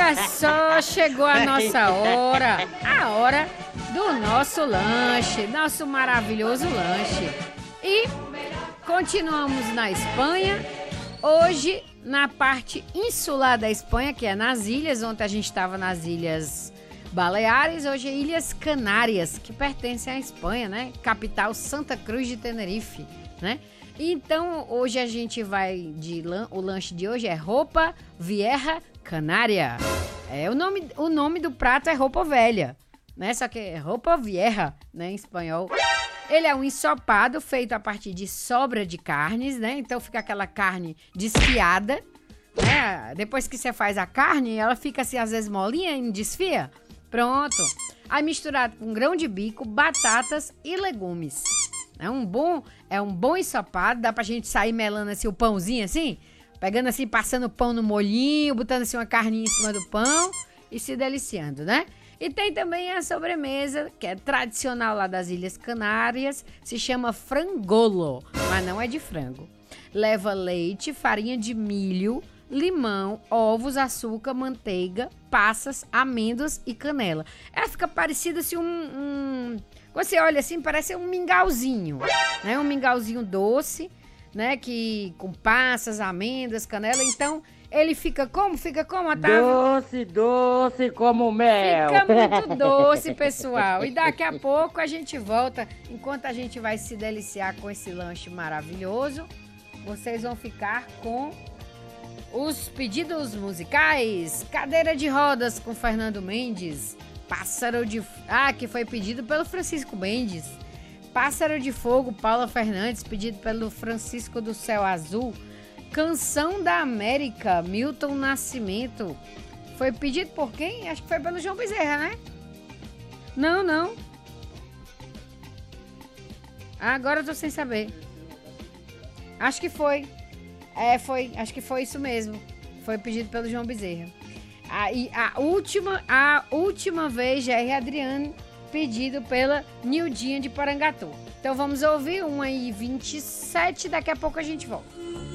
Olha só, chegou a nossa hora. A hora do nosso lanche, nosso maravilhoso lanche. E continuamos na Espanha. Hoje, na parte insular da Espanha, que é nas ilhas, ontem a gente estava nas Ilhas Baleares, hoje é Ilhas Canárias, que pertencem à Espanha, né? Capital Santa Cruz de Tenerife, né? Então, hoje a gente vai o lanche de hoje é Ropa Vieja Canária. O nome do prato é roupa velha, né? Só que é roupa vieja, né, em espanhol. Ele é um ensopado feito a partir de sobra de carnes, né? Então fica aquela carne desfiada, né? Depois que você faz a carne, ela fica assim às vezes molinha e desfia. Pronto. Aí misturado com grão de bico, batatas e legumes. É um bom ensopado, dá pra gente sair melando assim o pãozinho assim, pegando assim, passando o pão no molhinho, botando assim uma carninha em cima do pão e se deliciando, né? E tem também a sobremesa, que é tradicional lá das Ilhas Canárias, se chama frangolo, mas não é de frango. Leva leite, farinha de milho, limão, ovos, açúcar, manteiga, passas, amêndoas e canela. Ela fica parecida assim você olha assim, parece um mingauzinho, né? Um mingauzinho doce, né? Que com passas, amêndoas, canela. Então, ele fica como? Otávio? Doce como mel. Fica muito doce, pessoal. E daqui a pouco a gente volta. Enquanto a gente vai se deliciar com esse lanche maravilhoso, vocês vão ficar com os pedidos musicais. Cadeira de Rodas com Fernando Mendes. Que foi pedido pelo Francisco Mendes. Pássaro de Fogo, Paula Fernandes, pedido pelo Francisco do Céu Azul. Canção da América, Milton Nascimento. Foi pedido por quem? Acho que foi pelo João Bezerra, né? Não. Agora eu tô sem saber. Acho que foi. Acho que foi isso mesmo. Foi pedido pelo João Bezerra. E a última vez, Jair Adriano, pedido pela Nildinha de Porangatu. Então vamos ouvir 1h27, daqui a pouco a gente volta.